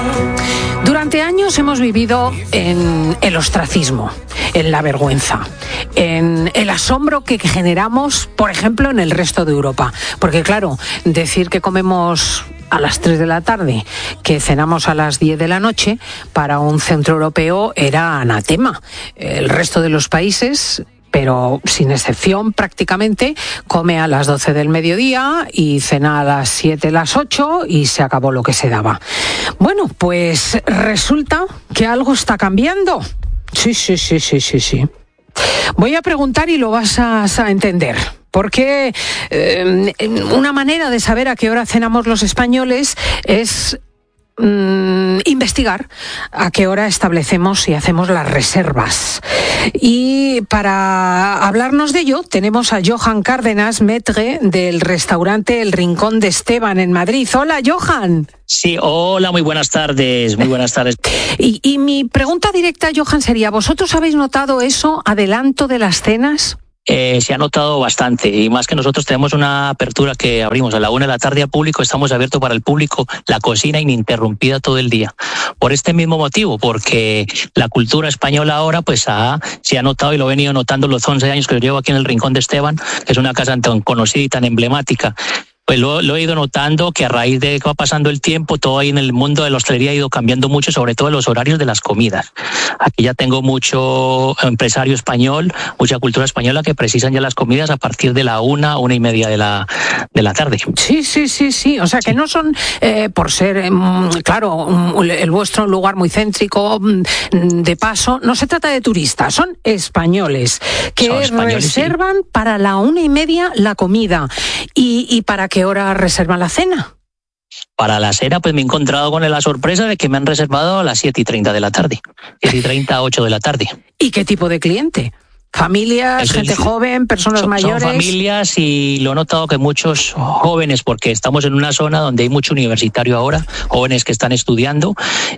Durante años hemos vivido en el ostracismo, en la vergüenza, en el asombro que generamos, por ejemplo, en el resto de Europa. Porque claro, decir que comemos a las 3 de la tarde, que cenamos a las 10 de la noche, para un centroeuropeo era anatema. El resto de los países, pero sin excepción prácticamente, come a las 12 del mediodía y cena a las 7, las 8 y se acabó lo que se daba. Bueno, pues resulta que algo está cambiando. Sí. Voy a preguntar y lo vas a entender. Porque una manera de saber a qué hora cenamos los españoles es investigar a qué hora establecemos y hacemos las reservas. Y para hablarnos de ello tenemos a Johan Cárdenas, maître del restaurante El Rincón de Esteban en Madrid. Hola, Johan. Sí, hola, muy buenas tardes. Y mi pregunta directa, Johan, sería, ¿vosotros habéis notado eso, adelanto de las cenas? Se ha notado bastante, y más que nosotros tenemos una apertura que abrimos a la 1 de la tarde al público, estamos abiertos para el público, la cocina ininterrumpida todo el día. Por este mismo motivo, porque la cultura española ahora pues se ha notado, y lo he venido notando los 11 años que yo llevo aquí en el Rincón de Esteban, que es una casa tan conocida y tan emblemática. Pues lo he ido notando que a raíz de que va pasando el tiempo, todo ahí en el mundo de la hostelería ha ido cambiando mucho, sobre todo los horarios de las comidas. Aquí ya tengo mucho empresario español, mucha cultura española que precisan ya las comidas a partir de la 1:30 de la tarde. Sí. O sea, que no son, por ser, claro, el vuestro lugar muy céntrico, de paso, no se trata de turistas, son españoles que reservan para la 1:30 la comida. ¿Y para qué hora reservan la cena? Para la cena, pues me he encontrado con la sorpresa de que me han reservado a las 7:30 de la tarde. 7:30, 8 de la tarde. ¿Y qué tipo de cliente? ¿Familias, gente joven, personas mayores? Son familias, y lo he notado que muchos jóvenes, porque estamos en una zona donde hay mucho universitario ahora, jóvenes que están estudiando,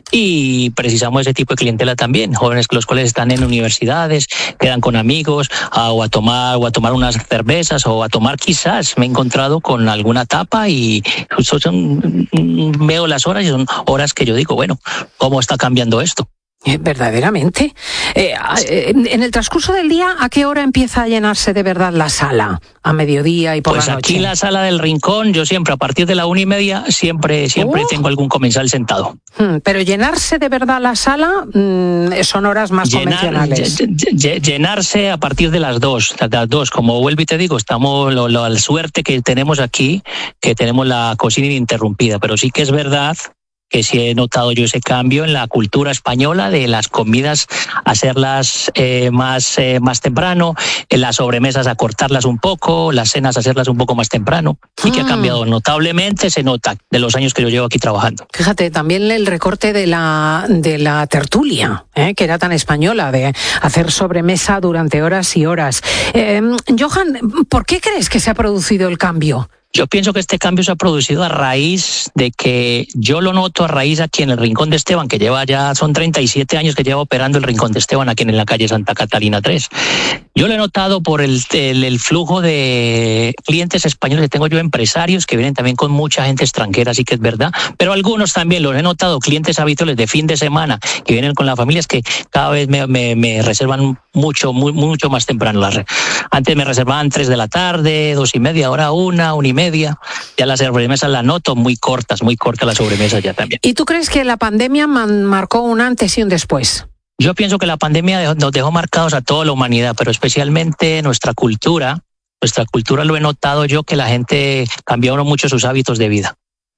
y precisamos ese tipo de clientela también, jóvenes los cuales están en universidades, quedan con amigos o a tomar unas cervezas, o a tomar, quizás me he encontrado con alguna tapa, y justo veo las horas y son horas que yo digo, bueno, ¿cómo está cambiando esto? Verdaderamente. En el transcurso del día, ¿a qué hora empieza a llenarse de verdad la sala? ¿A mediodía y por la noche? Pues aquí en la sala del Rincón, yo siempre, a partir de la 1:30, siempre tengo algún comensal sentado. Pero llenarse de verdad la sala son horas más convencionales. Llenarse a partir de las 2. Como vuelvo y te digo, estamos la suerte que tenemos aquí, que tenemos la cocina ininterrumpida, pero sí que es verdad que sí he notado yo ese cambio en la cultura española de las comidas, hacerlas más temprano, en las sobremesas acortarlas un poco, las cenas hacerlas un poco más temprano, y que ha cambiado notablemente, se nota de los años que yo llevo aquí trabajando. Fíjate, también el recorte de la tertulia, que era tan española, de hacer sobremesa durante horas y horas. Johan, ¿por qué crees que se ha producido el cambio? Yo pienso que este cambio se ha producido a raíz de que yo lo noto a raíz aquí en el Rincón de Esteban, que son 37 años que lleva operando el Rincón de Esteban aquí en la calle Santa Catalina 3. Yo lo he notado por el flujo de clientes españoles que tengo yo, empresarios que vienen también con mucha gente extranjera, sí que es verdad, pero algunos también los he notado, clientes habituales de fin de semana que vienen con las familias, que cada vez me reservan mucho más temprano. Antes me reservaban 3 de la tarde, 2:30, ahora 1:30. Ya las sobremesas las noto muy cortas las sobremesas ya también. ¿Y tú crees que la pandemia marcó un antes y un después? Yo pienso que la pandemia nos dejó marcados a toda la humanidad, pero especialmente nuestra cultura lo he notado yo, que la gente cambiaron mucho sus hábitos de vida.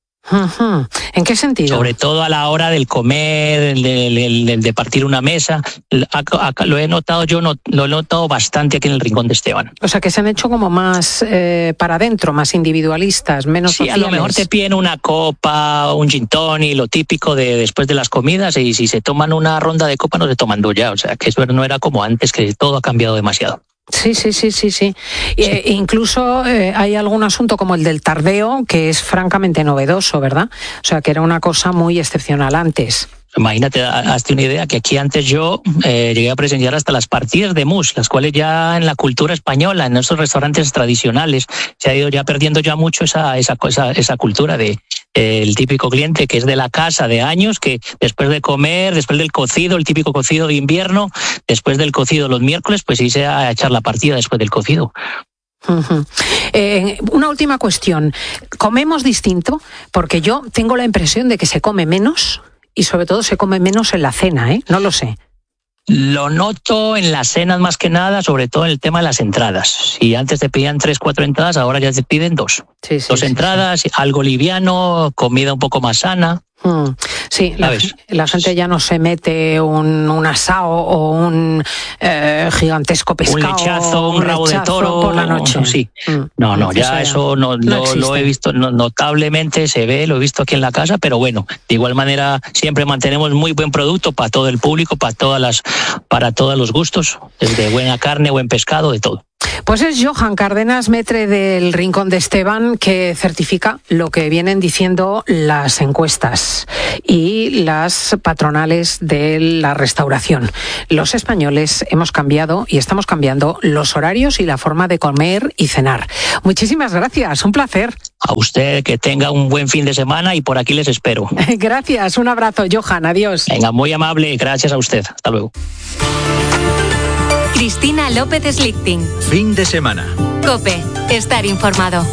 ¿En qué sentido? Sobre todo a la hora del comer, de partir una mesa. Lo he notado bastante aquí en el Rincón de Esteban. O sea, que se han hecho como más para adentro, más individualistas, menos sociales. Sí, a lo mejor te piden una copa, un gin tonic, lo típico de después de las comidas, y si se toman una ronda de copa no se toman 2 ya. O sea, que eso no era como antes, que todo ha cambiado demasiado. Sí. Incluso hay algún asunto como el del tardeo, que es francamente novedoso, ¿verdad? O sea, que era una cosa muy excepcional antes. Imagínate, hazte una idea que aquí antes yo llegué a presenciar hasta las partidas de mus, las cuales ya en la cultura española, en nuestros restaurantes tradicionales, se ha ido ya perdiendo ya mucho esa cultura de el típico cliente que es de la casa de años, que después de comer, después del cocido, el típico cocido de invierno, después del cocido los miércoles, pues irse a echar la partida después del cocido. Uh-huh. Una última cuestión. ¿Comemos distinto? Porque yo tengo la impresión de que se come menos y sobre todo se come menos en la cena, ¿eh? No lo sé. Lo noto en las cenas más que nada, sobre todo en el tema de las entradas. Si antes te pedían 3, 4 entradas, ahora ya te piden 2. Dos entradas, algo liviano, comida un poco más sana. Sí, la gente ya no se mete un asado o un gigantesco pescado. Un lechazo, un rabo de toro por la noche. Sí. No, ya eso no lo he visto notablemente, se ve, lo he visto aquí en la casa, pero bueno, de igual manera siempre mantenemos muy buen producto para todo el público, para todos los gustos, desde buena carne, buen pescado, de todo. Pues es Johan Cárdenas, maître del Rincón de Esteban, que certifica lo que vienen diciendo las encuestas y las patronales de la restauración. Los españoles hemos cambiado y estamos cambiando los horarios y la forma de comer y cenar. Muchísimas gracias, un placer. A usted, que tenga un buen fin de semana y por aquí les espero. Gracias, un abrazo, Johan, adiós. Venga, muy amable, gracias a usted. Hasta luego. Cristina López Slichting. Fin de semana. COPE. Estar informado.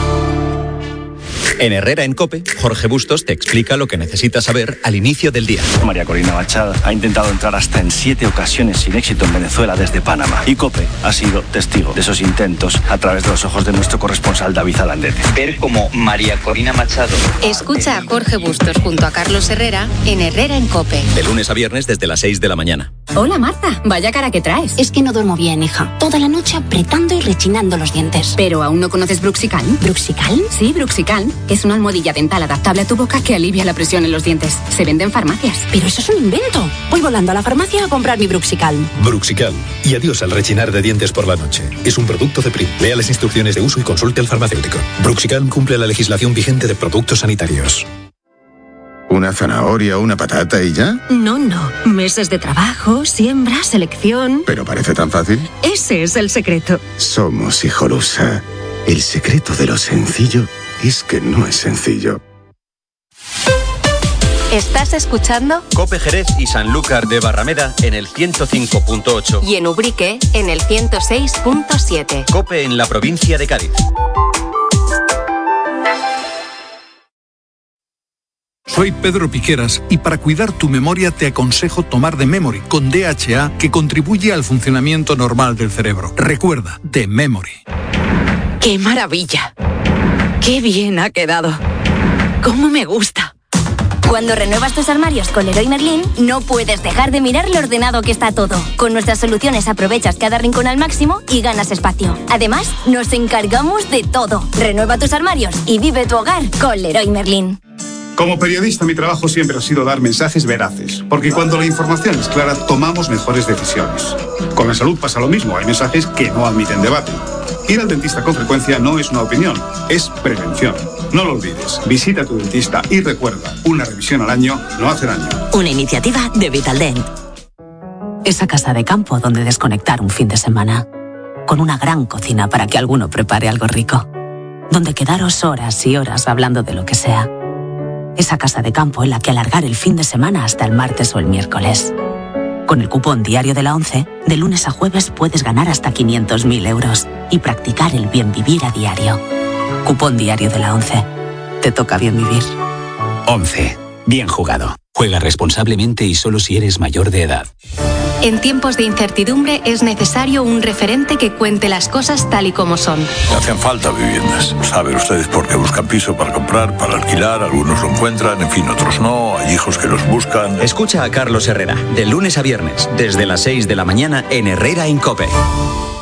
En Herrera en COPE, Jorge Bustos te explica lo que necesitas saber al inicio del día. María Corina Machado ha intentado entrar hasta en 7 ocasiones sin éxito en Venezuela desde Panamá. Y COPE ha sido testigo de esos intentos a través de los ojos de nuestro corresponsal David Alandete. Ver cómo María Corina Machado... Escucha a Jorge Bustos junto a Carlos Herrera en Herrera en COPE. De lunes a viernes desde las 6 de la mañana. Hola Marta, vaya cara que traes. Es que no duermo bien, hija. Toda la noche apretando y rechinando los dientes. ¿Pero aún no conoces Bruxicalm? ¿Bruxicalm? Sí, Bruxicalm. Es una almohadilla dental adaptable a tu boca que alivia la presión en los dientes. Se vende en farmacias. Pero eso es un invento. Voy volando a la farmacia a comprar mi Bruxicalm. Bruxicalm. Y adiós al rechinar de dientes por la noche. Es un producto de Prim. Lea las instrucciones de uso y consulte al farmacéutico. Bruxicalm cumple la legislación vigente de productos sanitarios. ¿Una zanahoria o una patata y ya? No. Meses de trabajo, siembra, selección... ¿Pero parece tan fácil? Ese es el secreto. Somos Hijolusa. El secreto de lo sencillo es que no es sencillo. ¿Estás escuchando? COPE Jerez y Sanlúcar de Barrameda en el 105.8. Y en Ubrique en el 106.7. COPE en la provincia de Cádiz. Soy Pedro Piqueras y para cuidar tu memoria te aconsejo tomar The Memory con DHA, que contribuye al funcionamiento normal del cerebro. Recuerda, The Memory. ¡Qué maravilla! ¡Qué bien ha quedado! ¡Cómo me gusta! Cuando renuevas tus armarios con Leroy Merlin, no puedes dejar de mirar lo ordenado que está todo. Con nuestras soluciones aprovechas cada rincón al máximo y ganas espacio. Además, nos encargamos de todo. Renueva tus armarios y vive tu hogar con Leroy Merlin. Como periodista, mi trabajo siempre ha sido dar mensajes veraces, porque cuando la información es clara, tomamos mejores decisiones. Con la salud pasa lo mismo, hay mensajes que no admiten debate. Ir al dentista con frecuencia no es una opinión, es prevención. No lo olvides, visita a tu dentista y recuerda, una revisión al año no hace daño. Una iniciativa de Vitaldent. Esa casa de campo donde desconectar un fin de semana. Con una gran cocina para que alguno prepare algo rico. Donde quedaros horas y horas hablando de lo que sea. Esa casa de campo en la que alargar el fin de semana hasta el martes o el miércoles. Con el cupón diario de la ONCE, de lunes a jueves puedes ganar hasta 500.000 euros y practicar el bien vivir a diario. Cupón diario de la ONCE. Te toca bien vivir. ONCE. Bien jugado. Juega responsablemente y solo si eres mayor de edad. En tiempos de incertidumbre es necesario un referente que cuente las cosas tal y como son. Hacen falta viviendas. ¿Saben ustedes por qué buscan piso para comprar, para alquilar? Algunos lo encuentran, en fin, otros no. Hay hijos que los buscan. Escucha a Carlos Herrera, de lunes a viernes, desde las 6 de la mañana en Herrera en COPE.